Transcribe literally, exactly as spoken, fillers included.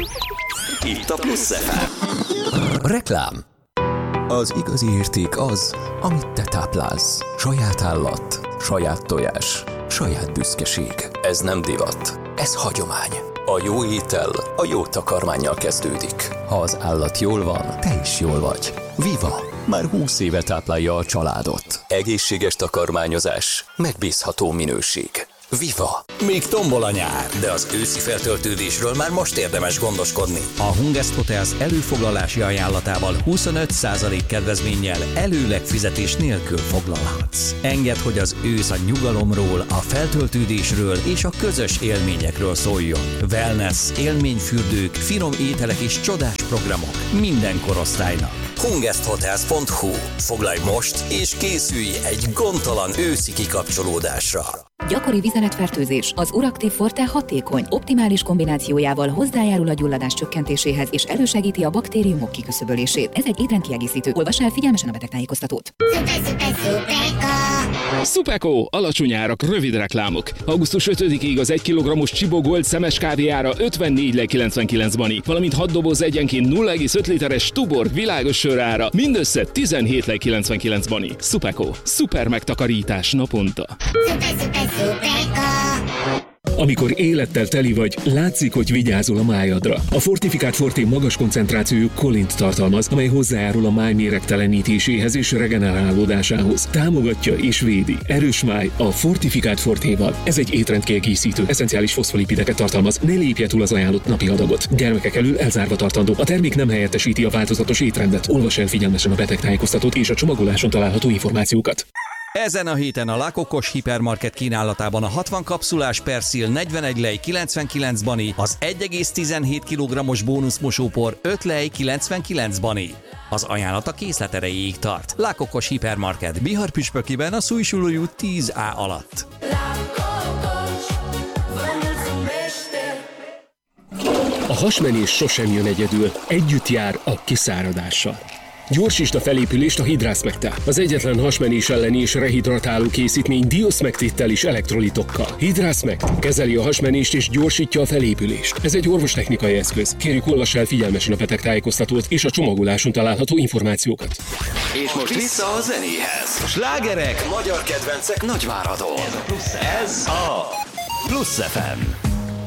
Itt a Plusz ef em. Reklám. Az igazi érték az, amit te táplálsz. Saját állat, saját tojás, saját büszkeség. Ez nem divat, ez hagyomány. A jó étel a jó takarmánnyal kezdődik. Ha az állat jól van, te is jól vagy. Viva! Már húsz éve táplálja a családot. Egészséges takarmányozás, megbízható minőség. Viva! Még tombol a nyár, de az őszi feltöltődésről már most érdemes gondoskodni. A Hungest Hotels előfoglalási ajánlatával huszonöt százalék kedvezménnyel előleg fizetés nélkül foglalhatsz. Engedd, hogy az ősz a nyugalomról, a feltöltődésről és a közös élményekről szóljon. Wellness, élményfürdők, finom ételek és csodás programok minden korosztálynak. hungest hotels pont hu. Foglalj most és készülj egy gondtalan őszi kikapcsolódásra. Gyakori vizeletfertőzés. Az Uractiv Forte hatékony, optimális kombinációjával hozzájárul a gyulladás csökkentéséhez és elősegíti a baktériumok kiküszöbölését. Ez egy étrendkiegészítő. Olvass el figyelmesen a betegtájékoztatót. Supeko, alacsony árak, rövid reklámok. augusztus ötödikéig az egy kilogrammos Csibo Gold szemes kávéjára ötvennégy lej kilencvenkilenc bani, valamint hat doboz egyenként nulla egész öt literes Tuborg világos sörára mindössze tizenhét lej kilencvenkilenc bani. Supeko, szuper megtakarítás naponta. Amikor élettel teli vagy, látszik, hogy vigyázol a májadra. A Fortifikált Forté magas koncentrációjú kolint tartalmaz, amely hozzájárul a máj méregtelenítéséhez és regenerálódásához. Támogatja és védi. Erős máj a Fortifikált Fortéval. Ez egy étrendkiegészítő, eszenciális foszfolipideket tartalmaz. Ne lépje túl az ajánlott napi adagot. Gyermekek elől elzárva tartandó. A termék nem helyettesíti a változatos étrendet. Olvass el figyelmesen a betegtájékoztatót és a csomagoláson található információkat. Ezen a héten a La Cocos hipermarket kínálatában a hatvan kapszulás Persil negyvenegy lej kilencvenkilenc bani, az egy egész tizenhét kilogrammos bónuszmosópor öt lej kilencvenkilenc bani. Az ajánlat a készlet erejéig tart. La Cocos hipermarket Bihar püspökiben a Szújsulói út tíz á alatt. A hasmenés sosem jön egyedül, együtt jár a kiszáradással. Gyorsítsd a felépülést a Hydra-Smectel. Az egyetlen hasmenés elleni és rehidratáló készítmény Diosmectittel és elektrolitokkal. Hydra-Smect kezeli a hasmenést és gyorsítja a felépülést. Ez egy orvostechnikai eszköz. Kérjük, olvass el figyelmesen a betegtájékoztatót és a csomagoláson található információkat. És most vissza a zenéhez. Slágerek, magyar kedvencek nagyváradon. Ez a Plusz ef em.